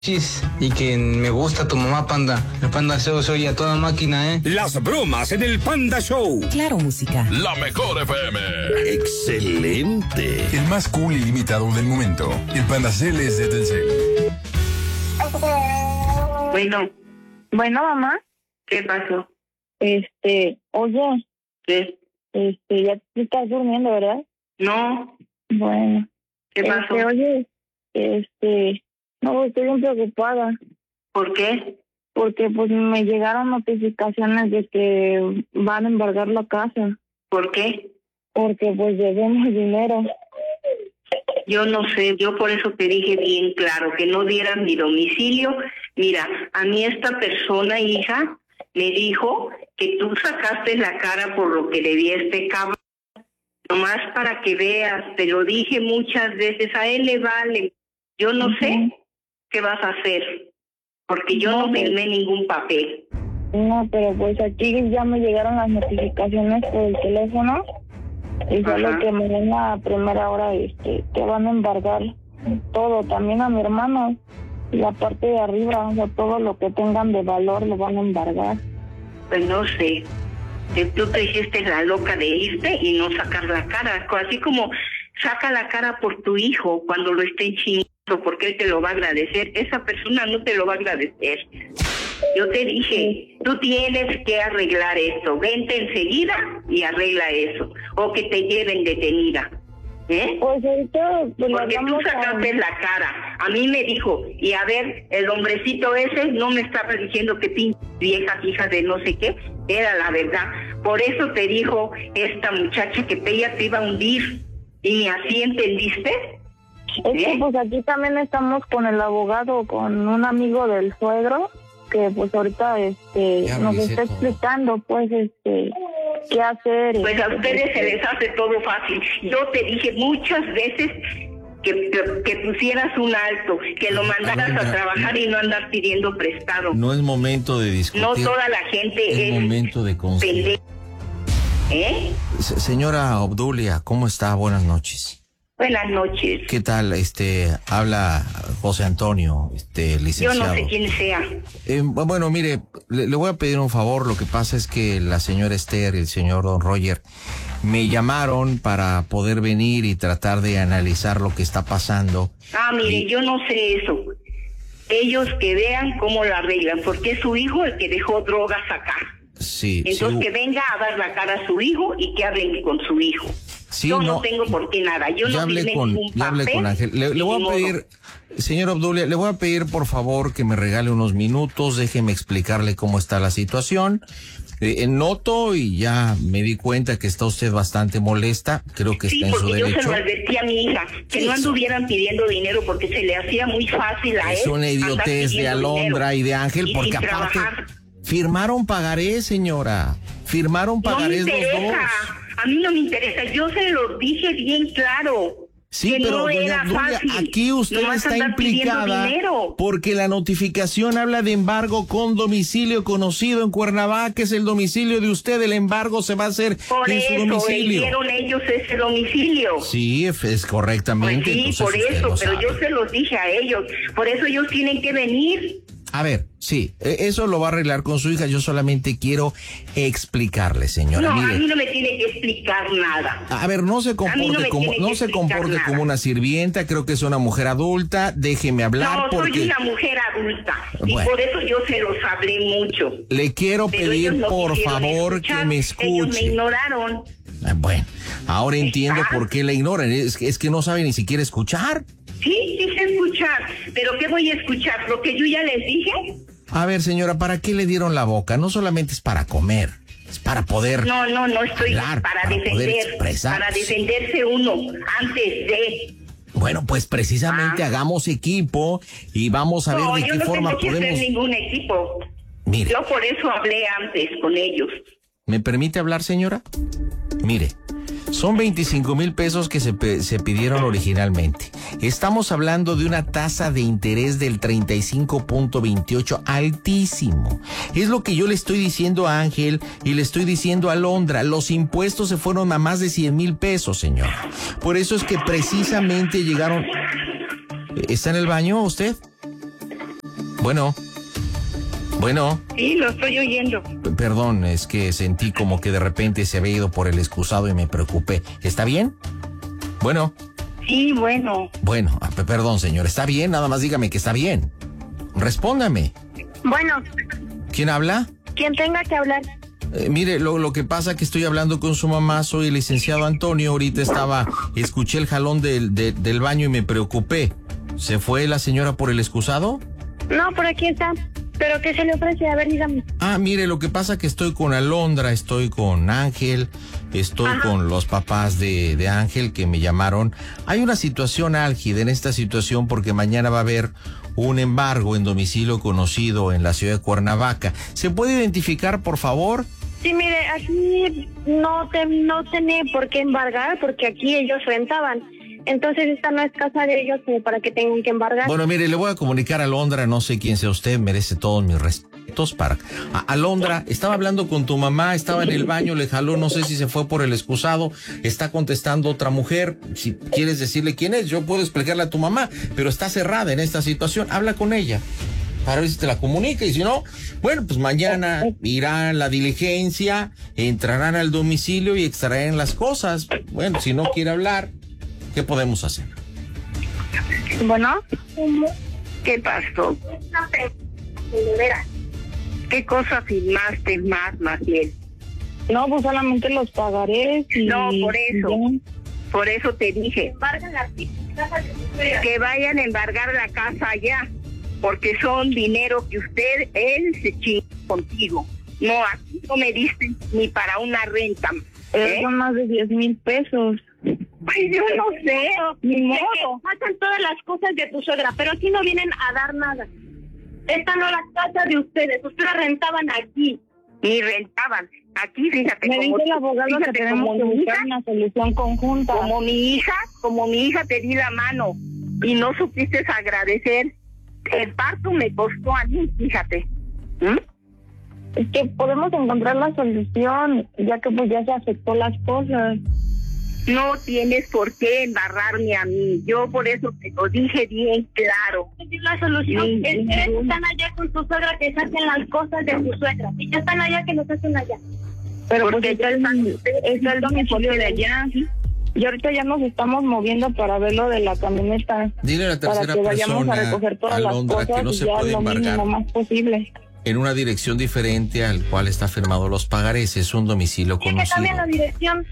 Y que me gusta tu mamá, Panda. El Panda Show soy a toda máquina, ¿eh? Las bromas en el Panda Show. Claro, música. La mejor FM. Excelente. El más cool y limitado del momento. El Panda Cel es de Telcel. Bueno, mamá. ¿Qué pasó? Oye. ¿Qué? Ya te estás durmiendo, ¿verdad? No. Bueno. ¿Qué pasó? Oye, no, estoy bien preocupada. ¿Por qué? Porque pues me llegaron notificaciones de que van a embargar la casa. ¿Por qué? Porque pues debemos dinero. Yo no sé, yo por eso te dije bien claro que no dieran mi domicilio. Mira, a mí esta persona, hija, me dijo que tú sacaste la cara por lo que debía este cabrón. Nomás para que veas, te lo dije muchas veces, a él le vale. Yo no sé qué vas a hacer, porque yo no firmé ningún papel. No, pero pues aquí ya me llegaron las notificaciones por el teléfono y solo que mañana a primera hora que van a embargar todo, también a mi hermano, y la parte de arriba, o sea, todo lo que tengan de valor lo van a embargar. Pues no sé, tú te hiciste la loca de irte y no sacar la cara, así como saca la cara por tu hijo cuando lo estén chingando, porque él te lo va a agradecer. Esa persona no te lo va a agradecer. Yo te dije, tú tienes que arreglar esto, vente enseguida y arregla eso, o que te lleven detenida. Pues ahorita porque tú sacaste la cara. A mí me dijo, y a ver, el hombrecito ese no me estaba diciendo que pinche vieja hija de no sé qué, era la verdad. Por eso te dijo esta muchacha que ella te iba a hundir, y ni así entendiste. Es que pues aquí también estamos con el abogado, con un amigo del suegro, que pues ahorita nos está explicando pues qué hacer. Pues a ustedes se les hace todo fácil. Yo te dije muchas veces que pusieras un alto, que lo mandaras a trabajar y no andar pidiendo prestado. No es momento de discutir. No toda la gente es momento de conciliar. Señora Obdulia, ¿cómo está? Buenas noches. Buenas noches. ¿Qué tal? Habla José Antonio, licenciado. Yo no sé quién sea. Bueno, mire, le voy a pedir un favor. Lo que pasa es que la señora Esther y el señor Don Roger me llamaron para poder venir y tratar de analizar lo que está pasando. Mire, yo no sé eso. Ellos que vean cómo lo arreglan, porque es su hijo el que dejó drogas acá. Sí. Entonces que venga a dar la cara a su hijo y que hablen con su hijo. Sí, yo no tengo por qué nada. Yo no hablé con Ángel. Le voy a pedir, señor Obdulia, le voy a pedir por favor que me regale unos minutos, déjeme explicarle cómo está la situación. Noto y ya me di cuenta que está usted bastante molesta, creo que está en su derecho. Sí, porque yo se lo advertí a mi hija, que no anduvieran pidiendo dinero porque se le hacía muy fácil a él. Es una idiotez de Alondra y de Ángel, porque aparte firmaron pagarés, señora, firmaron pagarés los dos. A mí no me interesa, yo se lo dije bien claro. Sí, pero no doña Obdulia, aquí usted está implicada porque la notificación habla de embargo con domicilio conocido en Cuernavaca, que es el domicilio de usted. El embargo se va a hacer en su domicilio. Por eso, ellos ese domicilio. Sí, es correctamente. Pues sí, por eso, pero yo se los dije a ellos. Por eso ellos tienen que venir. A ver, sí, eso lo va a arreglar con su hija. Yo solamente quiero explicarle, señora. No, mire, a mí no me tiene que explicar nada. A ver, no se comporte como una sirvienta. Creo que es una mujer adulta. Déjeme hablar. No, porque soy una mujer adulta. Bueno, y por eso yo se los hablé mucho. Le quiero pedir, por favor, que me escuche. Ellos me ignoraron. Bueno, ahora entiendo por qué la ignoran. Es que no sabe ni siquiera escuchar. Sí, sé escuchar, pero ¿qué voy a escuchar? ¿Lo que yo ya les dije? A ver, señora, ¿para qué le dieron la boca? No solamente es para comer, es para poder No estoy hablar, para defender, para defenderse uno antes de... Bueno, pues precisamente hagamos equipo y vamos a ver de qué forma podemos... No, yo no tengo que hacer ningún equipo. Mire. Yo por eso hablé antes con ellos. ¿Me permite hablar, señora? Mire, son 25,000 pesos que se pidieron originalmente. Estamos hablando de una tasa de interés del 35.28, altísimo. Es lo que yo le estoy diciendo a Ángel y le estoy diciendo a Alondra. Los impuestos se fueron a más de 100,000 pesos, señora. Por eso es que precisamente llegaron... ¿Está en el baño usted? Bueno. Sí, lo estoy oyendo. Perdón, es que sentí como que de repente se había ido por el excusado y me preocupé. ¿Está bien? Bueno. Sí, bueno. Bueno, perdón, señor. ¿Está bien? Nada más dígame que está bien. Respóndame. Bueno, ¿Quién habla? quien tenga que hablar. Mire, lo que pasa que estoy hablando con su mamá, soy el licenciado Antonio, ahorita escuché el jalón del baño y me preocupé. ¿Se fue la señora por el excusado? No, por aquí está. ¿Pero qué se le ofrece? A ver, dígame. Mire, lo que pasa que estoy con Alondra, estoy con Ángel, estoy con los papás de Ángel que me llamaron. Hay una situación álgida en esta situación porque mañana va a haber un embargo en domicilio conocido en la ciudad de Cuernavaca. ¿Se puede identificar, por favor? Sí, mire, aquí no tiene por qué embargar porque aquí ellos rentaban. Entonces esta no es casa de ellos como para que tengan que embargar. Bueno, mire, le voy a comunicar a Alondra, no sé quién sea usted, merece todos mis respetos para... Alondra, estaba hablando con tu mamá, estaba en el baño, le jaló, no sé si se fue por el excusado, está contestando otra mujer, si quieres decirle quién es, yo puedo explicarle a tu mamá, pero está cerrada en esta situación, habla con ella, para ver si te la comunica, y si no, bueno, pues mañana irán la diligencia, entrarán al domicilio y extraerán las cosas. Bueno, si no quiere hablar, ¿qué podemos hacer? Bueno, ¿Qué pasó? ¿Qué cosa firmaste más, Maciel? no, pues solamente los pagaré. No, por eso te dije que vayan a embargar la casa allá, porque son dinero que él se chingó contigo. No, aquí no me diste ni para una renta. Son más de 10,000 pesos. Pues yo no sé, Ni modo. Hacen todas las cosas de tu suegra, pero aquí no vienen a dar nada. Esta no es la casa de ustedes rentaban aquí. ni rentaban. Aquí, fíjate, Me dice el abogado que tenemos que buscar una solución conjunta. como mi hija te di la mano y no supiste agradecer. El parto me costó a mí, fíjate. Es que podemos encontrar la solución, ya que pues ya se aceptó las cosas. No tienes por qué embarrarme a mí. Yo por eso te lo dije bien claro. La solución Sí, es que sí. están allá con tu suegra, que saquen las cosas de tu suegra. Y ya están allá, que los hacen allá. Pero Porque pues está el domicilio de allá. Y ahorita ya nos estamos moviendo para ver lo de la camioneta. Dile a la Para tercera que vayamos a persona, recoger todas Alondra, las cosas que no y se ya puede lo embargar mínimo más posible. en una dirección diferente al cual está firmado los pagares. Es un domicilio Que conocido. cambien la dirección,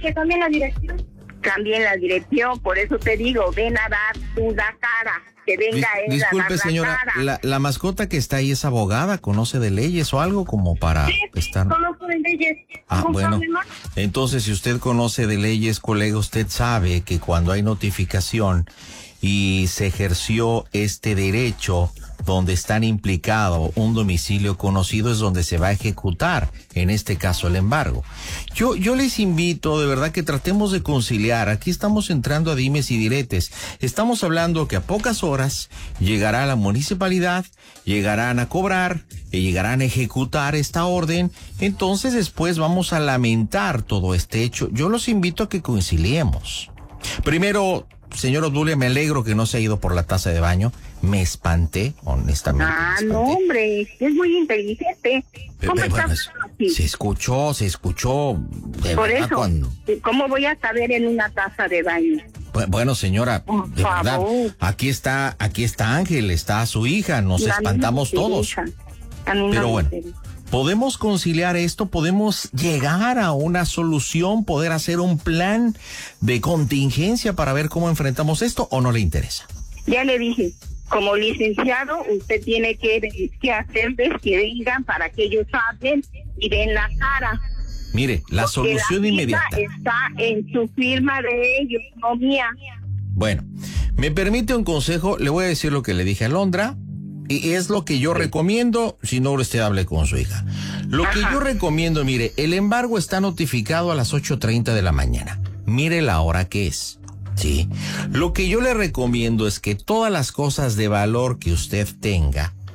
También la dirección, por eso te digo, ven a dar tú la cara, que venga él a Disculpe, dar señora, la cara. la mascota que está ahí es abogada, conoce de leyes o algo como para estar... conozco de leyes. ¿Algún Bueno, problema? entonces si usted conoce de leyes, colega, usted sabe que cuando hay notificación y se ejerció este derecho donde están implicado un domicilio conocido es donde se va a ejecutar, en este caso el embargo. Yo les invito de verdad que tratemos de conciliar. Aquí estamos entrando a dimes y diretes. Estamos hablando que a pocas horas llegará la municipalidad, llegarán a cobrar y llegarán a ejecutar esta orden. Entonces después vamos a lamentar todo este hecho. Yo los invito a que conciliemos. Primero, señor Obdulia, me alegro que no se ha ido por la taza de baño. Me espanté, honestamente. No, hombre, es muy inteligente. ¿Cómo Bueno, estás así? se escuchó. De Por verdad, eso, cuando... ¿cómo voy a saber en una taza de baño? Bueno, señora, Por de verdad, favor. aquí está Ángel, está su hija, nos A mí no espantamos me todos. interesa. A mí no Pero me bueno, interesa. podemos conciliar esto, podemos llegar a una solución, poder hacer un plan de contingencia para ver cómo enfrentamos esto, ¿o no le interesa? Ya le dije, como licenciado, usted tiene que hacerles que vengan para que ellos hablen y den la cara. Mire, la Porque solución la vida inmediata. está en su firma de ellos, no mía. Bueno, me permite un consejo, le voy a decir lo que le dije a Alondra, y es lo que yo recomiendo, si no usted hable con su hija. Lo que yo recomiendo, mire, el embargo está notificado a las 8:30 de la mañana. Mire la hora que es. Sí. Lo que yo le recomiendo es que todas las cosas de valor que usted tenga,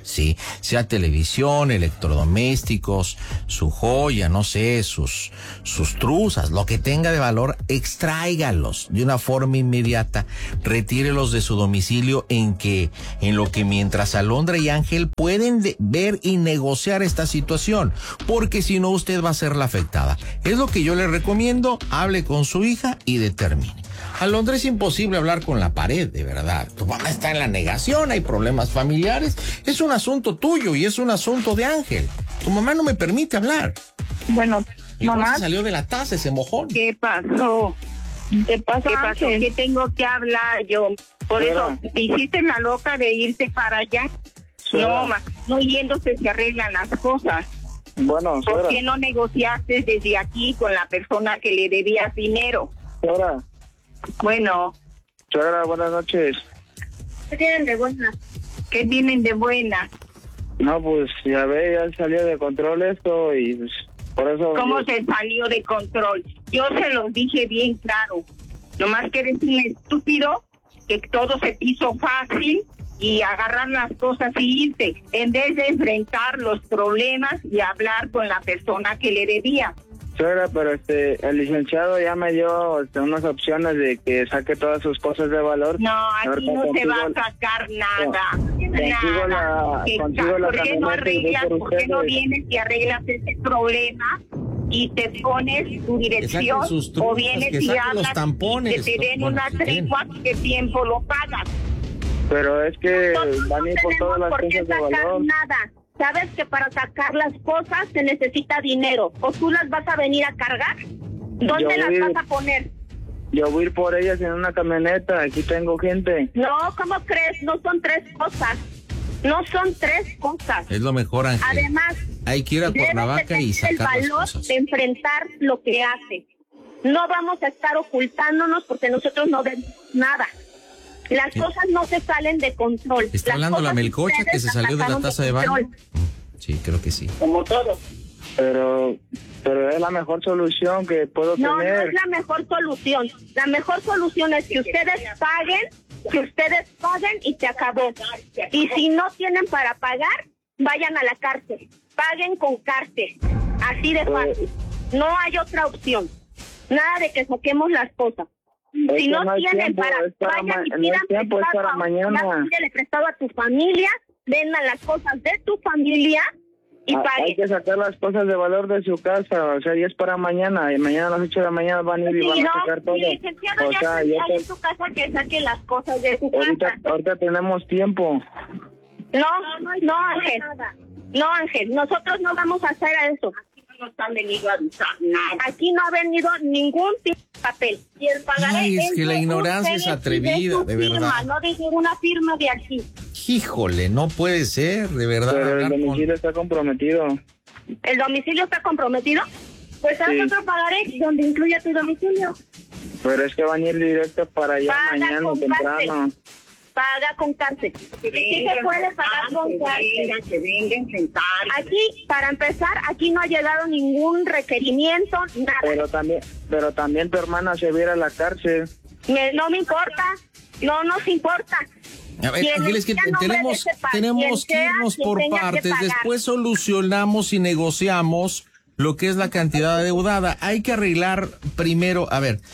Sí, sea televisión, electrodomésticos, su joya, no sé, sus truzas, lo que tenga de valor, extráigalos de una forma inmediata, retírelos de su domicilio en lo que mientras Alondra y Ángel pueden ver y negociar esta situación, porque si no usted va a ser la afectada. Es lo que yo le recomiendo, hable con su hija y determine. Alondra, es imposible hablar con la pared, de verdad. Tu mamá está en la negación, hay problemas familiares. Es un asunto tuyo y es un asunto de Ángel. Tu mamá no me permite hablar. Bueno, mamá. Salió de la taza ese mojón. ¿Qué pasó? ¿Qué pasa? ¿Qué pasó? Ángel? ¿Qué tengo que hablar yo? Por eso, ¿te hiciste la loca de irte para allá? No, no yéndose se arreglan las cosas. Bueno, ¿Por qué no negociaste desde aquí con la persona que le debías dinero? Suegra. Bueno. Suegra, buenas noches. ¿Qué tienen de buena? ¿Qué tienen de buena? No, pues ya salió de control esto y pues, por eso... ¿Cómo se salió de control? Yo se los dije bien claro. Nomás que eres un estúpido, que todo se te hizo fácil y agarrar las cosas y irte, en vez de enfrentar los problemas y hablar con la persona que le debía. Suegra, pero el licenciado ya me dio unas opciones de que saque todas sus cosas de valor. No, aquí no se va a sacar nada. ¿Por qué no arreglas? ¿Por qué no vienes y arreglas ese problema y te pones tu dirección? O vienes y hablas que te den una tregua, ¿qué tiempo lo pagas? Pero es que van a ir por todas las cosas de valor. Nada. Sabes que para sacar las cosas se necesita dinero. ¿O tú las vas a venir a cargar? ¿Dónde las vas a poner? Yo voy a ir por ellas en una camioneta. Aquí tengo gente. No, ¿cómo crees? No son 3 cosas. No son 3 cosas. Es lo mejor, Ángel. Además, hay que ir a Cuernavaca y sacar el valor las cosas. De enfrentar lo que hace. No vamos a estar ocultándonos porque nosotros no vemos nada. Las cosas no se salen de control. ¿Está hablando la melcocha que se salió de la taza de baño? Sí, creo que sí. Como todo. Pero es la mejor solución que puedo tener. No es la mejor solución. La mejor solución es que ustedes paguen y se acabó. Y si no tienen para pagar, vayan a la cárcel. Paguen con cárcel. Así de fácil. No hay otra opción. Nada de que saquemos las cosas. Si no tienen vayan y pidan prestado a tu familia, vendan las cosas de tu familia y paguen. Hay que sacar las cosas de valor de su casa, o sea, ya es para mañana, y mañana a las 8 de la mañana van a ir y van a sacar todo. Licenciado, ya en tu casa que saque las cosas de su casa. Ahorita tenemos tiempo. No, Ángel. No, Ángel, nosotros no vamos a hacer eso. No han venido a avisar nada. Aquí no ha venido ningún tipo de papel. Y el pagaré es que la ignorancia es atrevida, de verdad. No de ninguna firma de aquí. Híjole, no puede ser, de verdad. Pero el domicilio está comprometido. ¿El domicilio está comprometido? Pues haz otro pagaré donde incluya tu domicilio. Pero es que van a ir directo para allá mañana temprano. Paga con cárcel. Sí se puede pagar con cárcel. Que vengan, sentar. Aquí, para empezar, aquí no ha llegado ningún requerimiento, nada. Pero también tu hermana se va a ir a la cárcel. No me importa. No nos importa. A ver, Ángeles, que tenemos que irnos por partes. Después solucionamos y negociamos lo que es la cantidad adeudada. Hay que arreglar primero. A ver,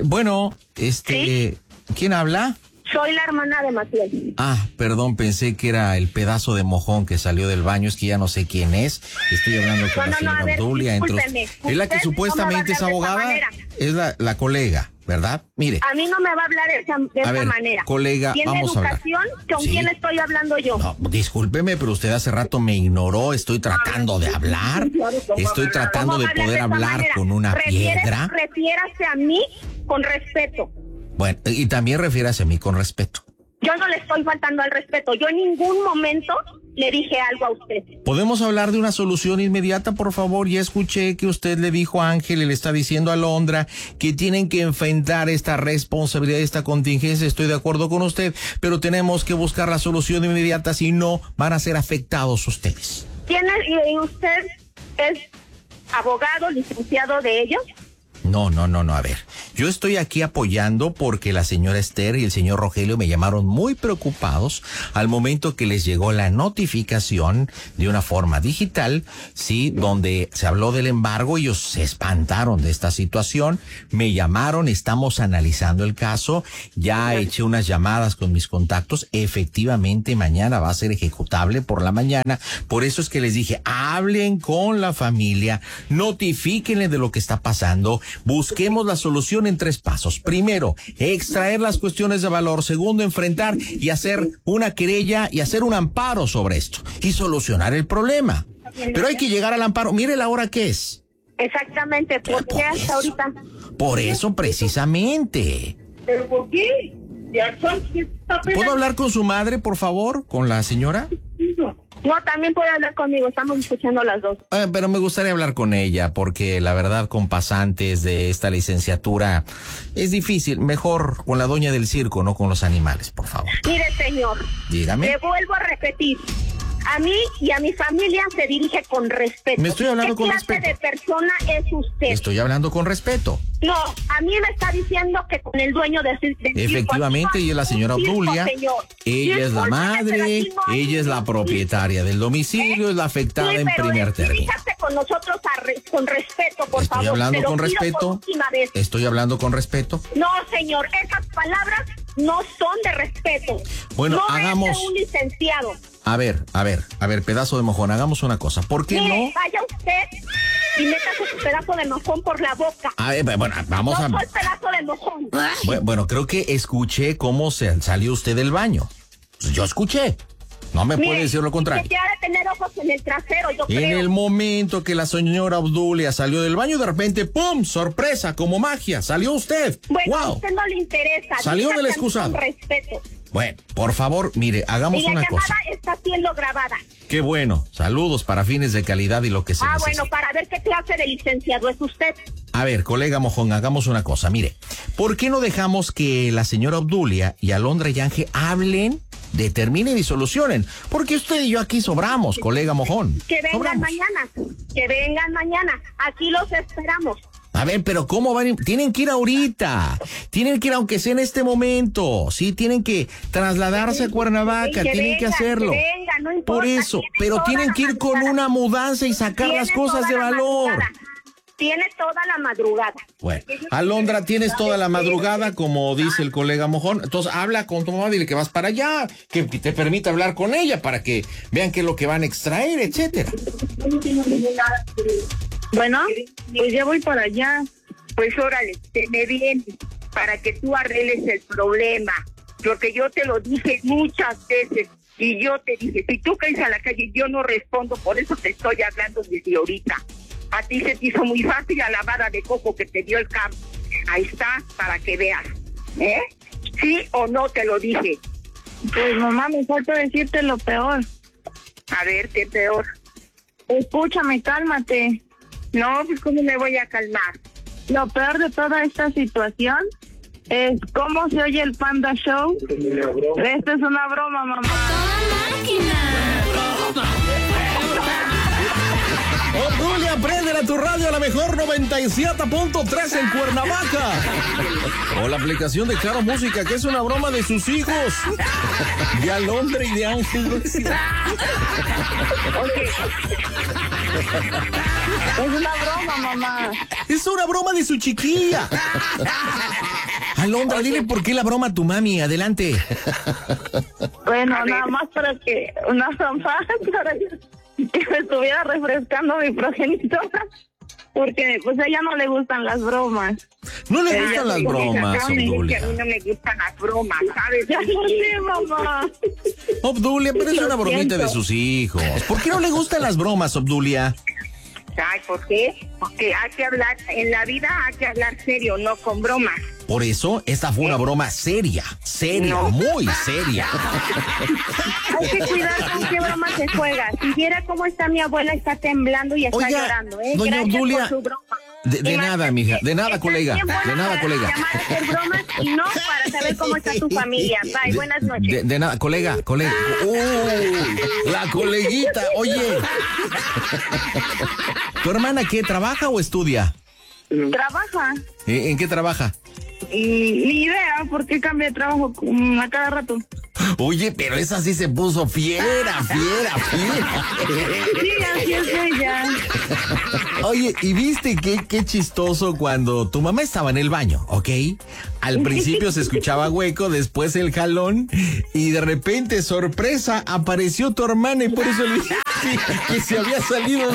¿sí? ¿Quién habla? Soy la hermana de Maciel. Ah, perdón, pensé que era el pedazo de mojón que salió del baño, es que ya no sé quién es. Estoy hablando con la señora Obdulia. Es la que supuestamente es abogada, es la colega, ¿verdad? Mire. A mí no me va a hablar de esa manera. Colega, vamos a hablar. ¿Tiene educación? ¿Con quién estoy hablando yo? No, discúlpeme, pero usted hace rato me ignoró. Estoy tratando de hablar. Estoy tratando de poder hablar con una piedra. Refiérase a mí con respeto. Bueno, y también refiérase a mí con respeto. Yo no le estoy faltando al respeto. Yo en ningún momento le dije algo a usted. ¿Podemos hablar de una solución inmediata, por favor? Ya escuché que usted le dijo a Ángel y le está diciendo a Alondra que tienen que enfrentar esta responsabilidad, esta contingencia. Estoy de acuerdo con usted, pero tenemos que buscar la solución inmediata, si no van a ser afectados ustedes. ¿Y usted es abogado, licenciado de ellos? No, a ver, yo estoy aquí apoyando porque la señora Esther y el señor Rogelio me llamaron muy preocupados al momento que les llegó la notificación de una forma digital, sí, donde se habló del embargo. Ellos se espantaron de esta situación, me llamaron, estamos analizando el caso, ya eché unas llamadas con mis contactos, efectivamente mañana va a ser ejecutable por la mañana, por eso es que les dije, hablen con la familia, notifíquenle de lo que está pasando. Busquemos la solución en 3 pasos. Primero, extraer las cuestiones de valor. Segundo, enfrentar y hacer una querella y hacer un amparo sobre esto y solucionar el problema. Pero hay que llegar al amparo. Mire la hora que es. Exactamente. ¿Por qué hasta ahorita? Por eso, precisamente. ¿Pero por qué? ¿Puedo hablar con su madre, por favor? ¿Con la señora? No, también puede hablar conmigo, estamos escuchando las dos. Pero me gustaría hablar con ella, porque la verdad con pasantes de esta licenciatura es difícil. Mejor con la doña del circo, no con los animales, por favor. Mire, señor. Dígame. Le vuelvo a repetir. A mí y a mi familia se dirige con respeto. Me estoy hablando con respeto. ¿Qué clase de persona es usted? Estoy hablando con respeto. No, a mí me está diciendo que con el dueño de efectivamente, ella es la señora Obdulia. Ella es la madre, ella es la propietaria del domicilio, es la afectada en primer término. Dígase con nosotros con respeto, por favor. Estoy hablando con respeto. Estoy hablando con respeto. No, señor, esas palabras no son de respeto. Bueno, no hagamos. Es de un licenciado. A ver, pedazo de mojón, hagamos una cosa. ¿Por qué no? Vaya usted y métase su pedazo de mojón por la boca. A ver, bueno, vamos no a... No soy pedazo de mojón. Bueno, creo que escuché cómo salió usted del baño. Yo escuché. No me puede decir lo contrario. Que ha de tener ojos en el trasero, yo creo. En el momento que la señora Obdulia salió del baño, de repente, ¡pum! ¡Sorpresa! Como magia, salió usted. Bueno, ¡wow! A usted no le interesa. Salió del excusado. Con respeto. Bueno, por favor, mire, hagamos una cosa. Y la llamada está siendo grabada. Qué bueno. Saludos para fines de calidad y lo que se necesite. Bueno, para ver qué clase de licenciado es usted. A ver, colega Mojón, hagamos una cosa. Mire, ¿por qué no dejamos que la señora Obdulia y Alondra Yange hablen, determinen y solucionen? Porque usted y yo aquí sobramos, colega Mojón. Que vengan mañana. Que vengan mañana. Aquí los esperamos. A ver, pero ¿cómo van? Tienen que ir ahorita. Tienen que ir aunque sea en este momento. Sí, tienen que trasladarse a Cuernavaca. Tienen que hacerlo. No importa. Por eso, pero tienen que ir con una mudanza y sacar las cosas de valor. Tiene toda la madrugada. Bueno, Alondra, tienes toda la madrugada, como dice el colega Mojón. Entonces, habla con tu mamá, dile que vas para allá, que te permita hablar con ella para que vean qué es lo que van a extraer, etcétera. Bueno, pues ya voy para allá. Pues órale, me viene para que tú arregles el problema. Porque yo te lo dije muchas veces y yo te dije, si tú caes a la calle, yo no respondo, por eso te estoy hablando desde ahorita. A ti se te hizo muy fácil la lavada de coco que te dio el campo. Ahí está, para que veas. ¿Sí o no te lo dije? Pues mamá, me falta decirte lo peor. A ver, ¿qué peor? Escúchame, cálmate. No, pues ¿cómo me voy a calmar? Lo peor de toda esta situación es cómo se oye el Panda Show. Esto es una broma, mamá. Obdulia, préndele a tu radio a la mejor 97.3 en Cuernavaca. O la aplicación de Claro Música, que es una broma de sus hijos. De Alondra y de Ángel. Es una broma, mamá. Es una broma de su chiquilla. Alondra, dile por qué la broma a tu mami. Adelante. Bueno, nada más para que una broma para que me estuviera refrescando mi progenitora, porque pues a ella no le gustan las bromas. No le gustan las bromas, Obdulia. A mí no me gustan las bromas, ¿sabes? Ya no sé, mamá. Obdulia, pero es una bromita de sus hijos. ¿Por qué no le gustan las bromas, Obdulia? Ay, ¿por qué? Porque hay que hablar, en la vida hay que hablar serio, no con bromas. Por eso, esta fue una broma seria, no. Muy seria. Hay que cuidar con qué broma se juega. Si viera cómo está mi abuela, está temblando y está llorando. Doña Gracias Obdulia, por su broma. De nada, mija, de nada, colega, de nada, colega. Llamar a hacer bromas y no para saber cómo está tu familia. Bye, buenas noches. De nada, colega. La coleguita, oye. ¿Tu hermana qué, trabaja o estudia? Trabaja. ¿En qué trabaja? Ni idea, porque cambia de trabajo a cada rato. Oye, pero esa sí se puso fiera. Sí, así es ella. Oye, ¿y viste qué chistoso cuando tu mamá estaba en el baño, ok? Al principio se escuchaba hueco, después el jalón, y de repente, sorpresa, apareció tu hermana y por eso le dije que se había salido.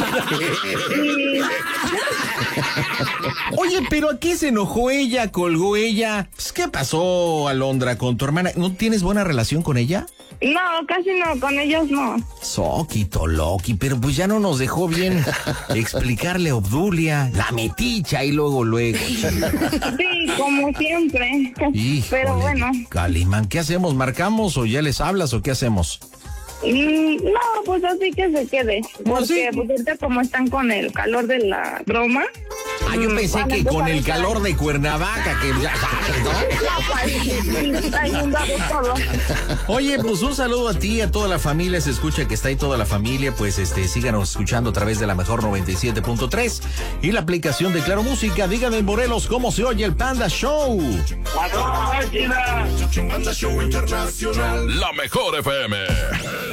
Oye, pero ¿a qué se enojó ella? ¿Colgó ella? ¿Qué pasó, Alondra, con tu hermana? ¿No tienes buena relación con ella? No, casi no, con ellos no. Soquito, Loki, pero pues ya no nos dejó bien explicarle a Obdulia, la meticha y luego. Sí, como siempre. Híjole, pero bueno. Calimán, ¿qué hacemos? ¿Marcamos o ya les hablas o qué hacemos? No, pues así que se quede. Porque ¿Sí? pues ahorita como están con el calor de la broma. Yo pensé que con el calor de Cuernavaca, que ya sabes, ¿no? Oye, pues un saludo a ti, a toda la familia, se escucha que está ahí toda la familia, pues síganos escuchando a través de la mejor 97.3 y la aplicación de Claro Música. Díganme en Morelos cómo se oye el Panda Show. La mejor FM.